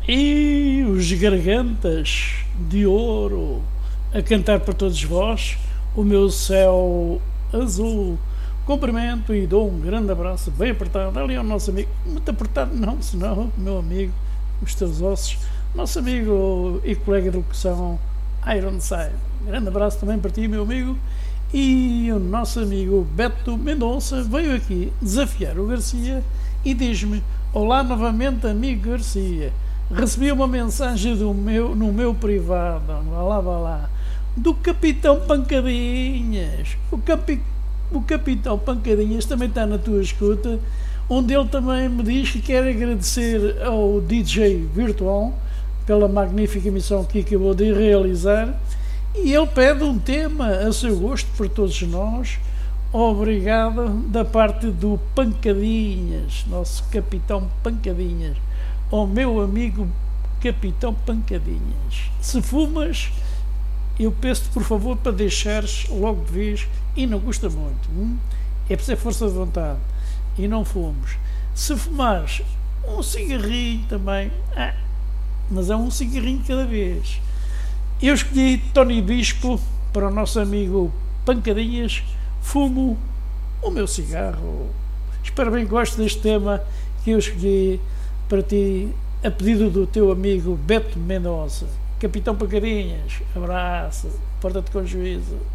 E os gargantas de ouro a cantar para todos vós, o meu céu azul. Cumprimento e dou um grande abraço bem apertado ali ao nosso amigo, muito apertado não, senão meu amigo, os teus ossos, nosso amigo e colega de locução Ironside. Grande abraço também para ti, meu amigo. E o nosso amigo Beto Mendonça veio aqui desafiar o Garcia e diz-me: olá novamente, amigo Garcia. Recebi uma mensagem no meu privado, vá lá, do Capitão Pancadinhas. O Capitão Pancadinhas também está na tua escuta, onde ele também me diz que quer agradecer ao DJ Virtual pela magnífica emissão que acabou de realizar, e ele pede um tema a seu gosto por todos nós. Obrigado da parte do Pancadinhas, nosso Capitão Pancadinhas. Ao meu amigo Capitão Pancadinhas, se fumas, eu peço-te por favor para deixares logo de vez, e não custa muito, é preciso força de vontade, e não fumes. Se fumares um cigarrinho também, mas é um cigarrinho de cada vez. Eu escolhi Tony Bispo para o nosso amigo Pancadinhas. Fumo o meu cigarro. Espero bem que gostes deste tema que eu escolhi para ti, a pedido do teu amigo Beto Mendonça. Capitão Pancadinhas, abraço, porta-te com juízo.